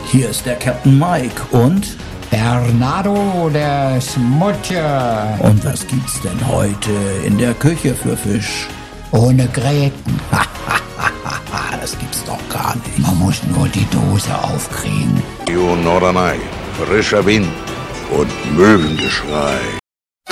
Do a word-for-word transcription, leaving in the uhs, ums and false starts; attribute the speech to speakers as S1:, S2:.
S1: Hier ist der Captain Mike und
S2: Bernardo, der Smutje.
S1: Und was gibt's denn heute in der Küche für Fisch?
S2: Ohne Gräten.
S1: Das gibt's doch gar nicht.
S2: Man muss nur die Dose aufkriegen.
S3: Norderney, frischer Wind und Möwengeschrei.